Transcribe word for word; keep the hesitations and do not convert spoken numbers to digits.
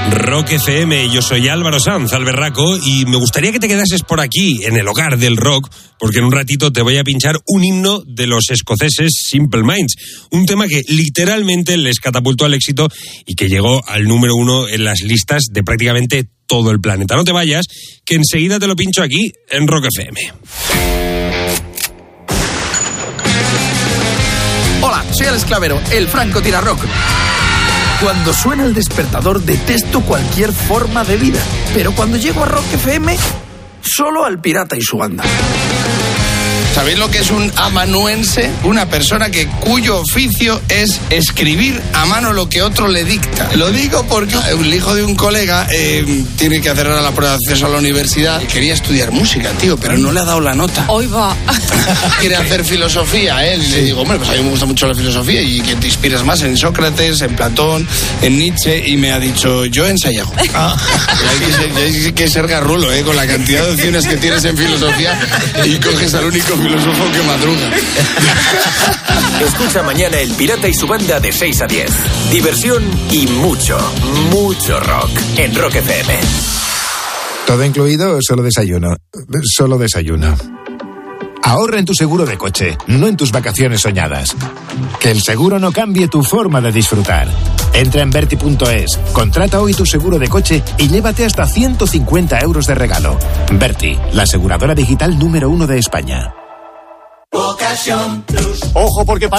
Rock F M, yo soy Álvaro Sanz, Alberraco, y me gustaría que te quedases por aquí, en el hogar del rock, porque en un ratito te voy a pinchar un himno de los escoceses Simple Minds, un tema que literalmente les catapultó al éxito y que llegó al número uno en las listas de prácticamente todo el planeta. No te vayas, que enseguida te lo pincho aquí en Rock F M. Hola, soy Alex Clavero, el Franco Tirarrock. Cuando suena el despertador detesto cualquier forma de vida, pero cuando llego a Rock F M, solo al pirata y su banda. ¿Sabéis lo que es un amanuense? Una persona que cuyo oficio es escribir a mano lo que otro le dicta. Lo digo porque el hijo de un colega eh, tiene que hacer ahora la prueba de acceso a la universidad. Quería estudiar música, tío, pero no le ha dado la nota. Hoy va. Quiere hacer filosofía, ¿eh? Y le digo, hombre, pues a mí me gusta mucho la filosofía y que te inspiras más en Sócrates, en Platón, en Nietzsche, y me ha dicho, yo en Sayago. Ah. Hay, que ser, hay que ser garrulo, ¿eh? Con la cantidad de opciones que tienes en filosofía y coges al único filósofo que madruga. Escucha mañana El Pirata y su banda de seis a diez. Diversión y mucho, mucho rock en Rock F M. ¿Todo incluido o solo desayuno? Solo desayuno. Ahorra en tu seguro de coche, no en tus vacaciones soñadas. Que el seguro no cambie tu forma de disfrutar. Entra en Berti punto es, contrata hoy tu seguro de coche y llévate hasta ciento cincuenta euros de regalo. Berti, la aseguradora digital número uno de España. Ojo, porque